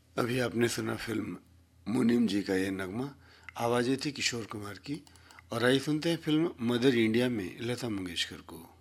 अभी आपने सुना फिल्म मुनीम जी का ये नगमा। आवाज़ें थी किशोर कुमार की। और आइए सुनते हैं फिल्म मदर इंडिया में लता मंगेशकर को।